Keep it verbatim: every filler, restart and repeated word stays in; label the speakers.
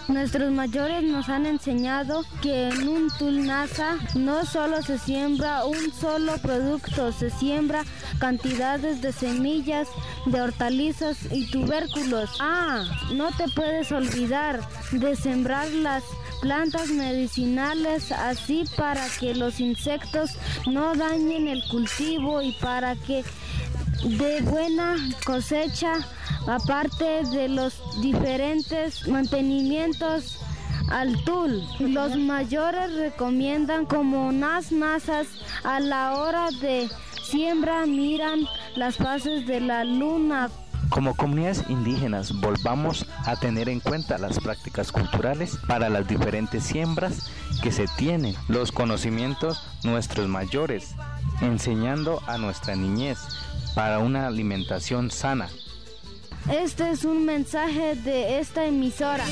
Speaker 1: Nuestros mayores nos han enseñado que en un tulnasa no solo se siembra un solo producto, se siembra cantidades de semillas, de hortalizas y tubérculos. Ah, no te puedes olvidar de sembrar las plantas medicinales, así para que los insectos no dañen el cultivo y para que dé buena cosecha, aparte de los diferentes mantenimientos al tul. Los mayores recomiendan como unas nasas a la hora de siembra miran las fases de la luna.
Speaker 2: Como comunidades indígenas, volvamos a tener en cuenta las prácticas culturales para las diferentes siembras que se tienen, los conocimientos nuestros mayores, enseñando a nuestra niñez para una alimentación sana.
Speaker 1: Este es un mensaje de esta emisora.